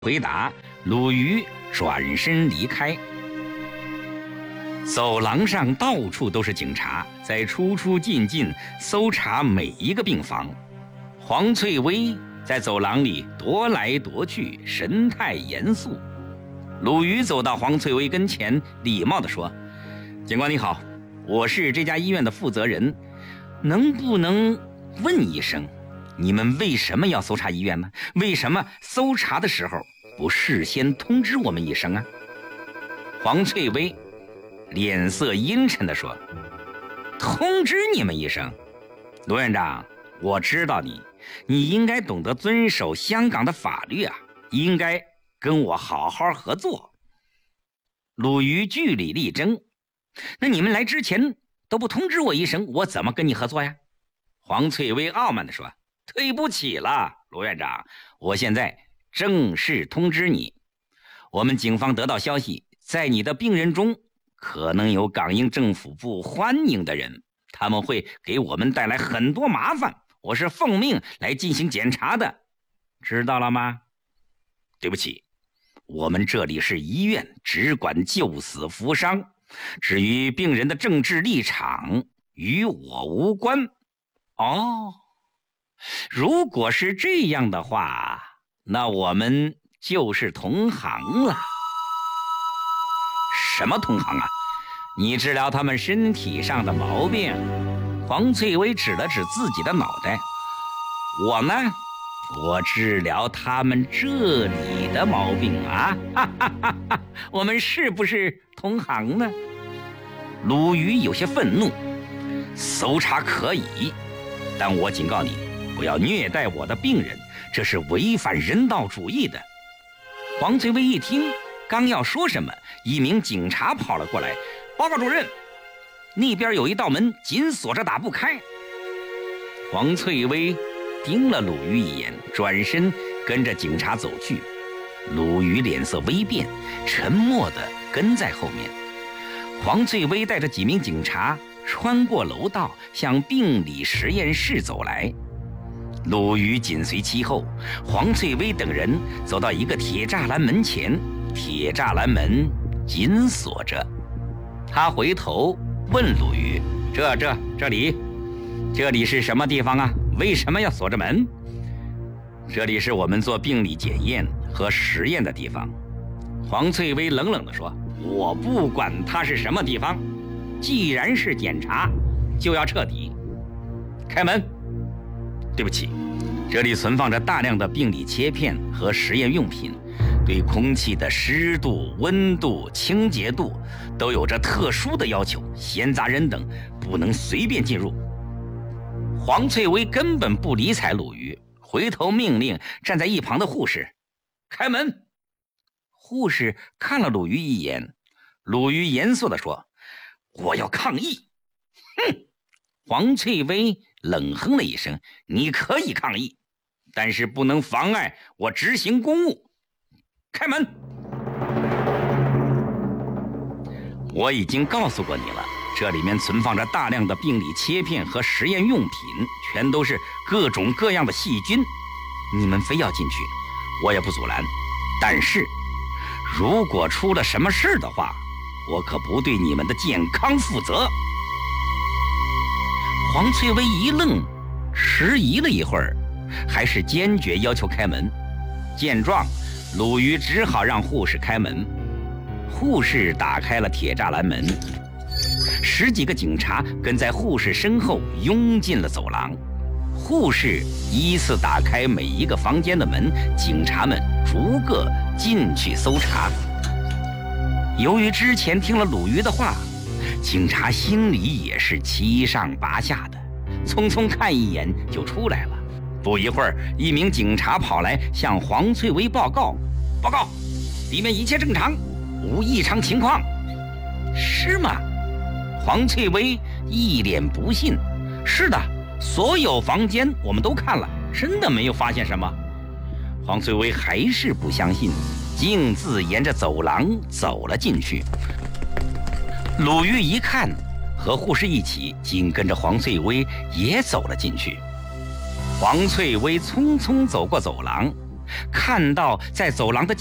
回答，鲁豫转身离开。走廊上到处都是警察，在出出进进搜查每一个病房。黄翠薇在走廊里踱来踱去，神态严肃。鲁豫走到黄翠薇跟前，礼貌地说：“警官你好，我是这家医院的负责人，能不能问一声，你们为什么要搜查医院呢？为什么搜查的时候不事先通知我们一声啊？”黄翠薇脸色阴沉地说：“通知你们一声？罗院长，我知道你应该懂得遵守香港的法律啊，应该跟我好好合作。”鲁豫据理力争：“那你们来之前都不通知我一声，我怎么跟你合作呀？”黄翠薇傲慢地说：“对不起了，罗院长，我现在正式通知你，我们警方得到消息，在你的病人中可能有港英政府不欢迎的人，他们会给我们带来很多麻烦，我是奉命来进行检查的，知道了吗？”“对不起，我们这里是医院，只管救死扶伤，至于病人的政治立场与我无关。”“哦，如果是这样的话，那我们就是同行了。”“什么同行啊？你治疗他们身体上的毛病。”黄翠薇指了指自己的脑袋。“我呢，我治疗他们这里的毛病啊！哈哈哈哈，我们是不是同行呢？”鲁豫有些愤怒：“搜查可以，但我警告你，不要虐待我的病人，这是违反人道主义的。”黄翠薇一听，刚要说什么，一名警察跑了过来：“报告主任，那边有一道门紧锁着打不开。”黄翠薇盯了鲁豫一眼，转身跟着警察走去。鲁豫脸色微变，沉默地跟在后面。黄翠薇带着几名警察穿过楼道，向病理实验室走来。鲁豫紧随其后。黄翠薇等人走到一个铁栅栏门前，铁栅栏门紧锁着。他回头问鲁豫：“这里是什么地方啊？为什么要锁着门？”“这里是我们做病理检验和实验的地方。”黄翠薇冷冷地说：“我不管它是什么地方，既然是检查，就要彻底。开门。”“对不起，这里存放着大量的病理切片和实验用品，对空气的湿度、温度、清洁度都有着特殊的要求，闲杂人等不能随便进入。”黄翠薇根本不理睬鲁豫，回头命令站在一旁的护士：“开门。”护士看了鲁豫一眼，鲁豫严肃地说：“我要抗议。”“哼！”黄翠薇冷哼了一声：“你可以抗议，但是不能妨碍我执行公务。开门！”“我已经告诉过你了，这里面存放着大量的病理切片和实验用品，全都是各种各样的细菌。你们非要进去，我也不阻拦。但是，如果出了什么事的话，我可不对你们的健康负责。”黄翠薇一愣，迟疑了一会儿，还是坚决要求开门。见状，鲁豫只好让护士开门。护士打开了铁栅栏门，10几个警察跟在护士身后拥进了走廊。护士依次打开每一个房间的门，警察们逐个进去搜查。由于之前听了鲁豫的话，警察心里也是七上八下的，匆匆看一眼就出来了。不一会儿，一名警察跑来向黄翠薇报告：“报告，里面一切正常，无异常情况。”“是吗？”黄翠薇一脸不信：“是的，所有房间我们都看了，真的没有发现什么。”黄翠薇还是不相信，径自沿着走廊走了进去。鲁豫一看，和护士一起紧跟着黄翠薇也走了进去。黄翠薇匆匆走过走廊， 看到在走廊的